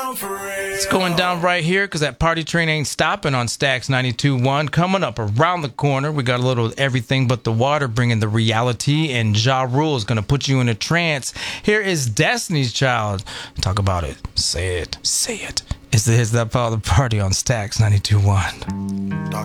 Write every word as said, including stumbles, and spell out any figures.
down for real. It's going down right here because that party train ain't stopping on Stax ninety-two point one. Coming up around the corner, we got a little everything but the water, bringing the reality, and Ja Rule is going to put you in a trance. Here is Destiny's Child. Talk about it. Say it. Say it. It's the Hits That Power the Party on Stax ninety-two point one.